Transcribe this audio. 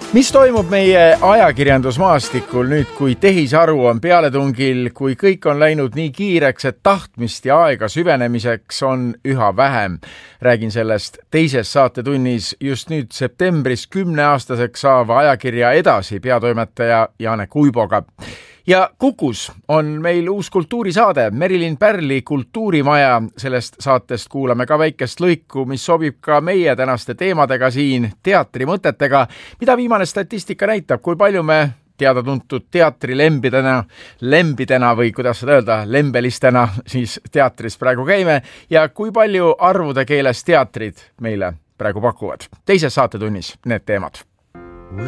Mis toimub meie ajakirjandusmaastikul nüüd, kui tehisaru on pealetungil, kui kõik on läinud nii kiireks, et tahtmist ja aega süvenemiseks on üha vähem? Räägin sellest teises saatetunnis just nüüd septembris 10-aastaseks saava ajakirja Edasi peatoimetaja Janek Uiboga. Ja Kukus on meil uus kultuurisaade, Merilin Pärli Kultuurimaja. Sellest saatest kuulame ka väikest lõiku, mis sobib ka meie tänaste teemadega siin, teatrimõtetega, mida viimane statistika näitab, kui palju me teada-tuntud teatrilembidena või kuidas seda öelda, lembelistena siis teatris praegu käime ja kui palju arvude keeles teatrid meile praegu pakuvad. Teises saatetunnis need teemad.